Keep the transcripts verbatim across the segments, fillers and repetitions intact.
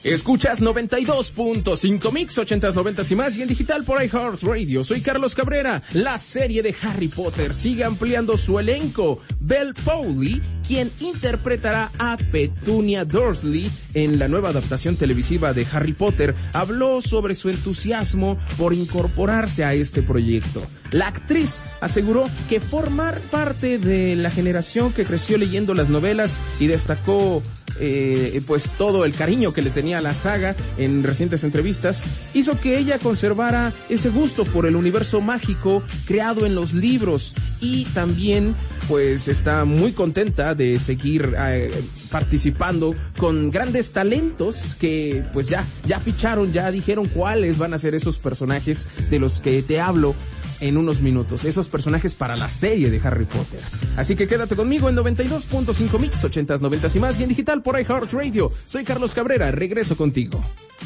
Escuchas noventa y dos punto cinco Mix, ochentas, noventas y más, y en digital por iHeartRadio. Soy Carlos Cabrera. La serie de Harry Potter sigue ampliando su elenco. Belle Powley, quien interpretará a Petunia Dursley en la nueva adaptación televisiva de Harry Potter, habló sobre su entusiasmo por incorporarse a este proyecto. La actriz aseguró que formar parte de la generación que creció leyendo las novelas y destacó eh, pues todo el cariño que le tenía a la saga en recientes entrevistas hizo que ella conservara ese gusto por el universo mágico creado en los libros, y también pues está muy contenta de seguir eh, participando con grandes talentos que pues ya, ya ficharon, ya dijeron cuáles van a ser esos personajes de los que te hablo en unos minutos, esos personajes para la serie de Harry Potter. Así que quédate conmigo en noventa y dos punto cinco Mix, ochentas, noventas y más, y en digital por iHeartRadio. Soy Carlos Cabrera, regreso contigo.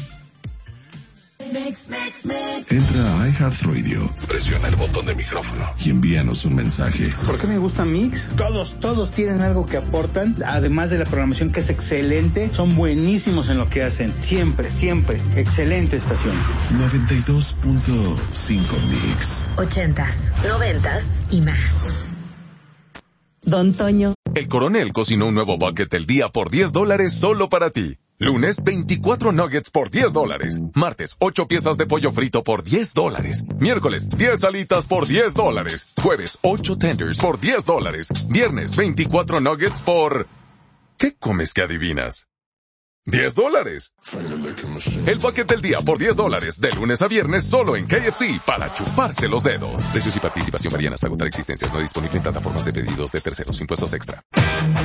Entra a iHeartRadio, presiona el botón de micrófono y envíanos un mensaje. ¿Por qué me gusta Mix? Todos, todos tienen algo que aportan, además de la programación que es excelente, son buenísimos en lo que hacen, siempre, siempre, excelente estación. noventa y dos punto cinco Mix. Ochentas, noventas y más. Don Toño. El Coronel cocinó un nuevo bucket del día por diez dólares solo para ti. Lunes, veinticuatro nuggets por diez dólares. Martes, ocho piezas de pollo frito por diez dólares. Miércoles, diez alitas por diez dólares. Jueves, ocho tenders por diez dólares. Viernes, veinticuatro nuggets por... ¿Qué comes que adivinas? diez dólares. El bucket del día por diez dólares, de lunes a viernes solo en K F C, para chuparse los dedos. Precios y participación varían hasta agotar existencias. No disponible en plataformas de pedidos de terceros. Impuestos extra.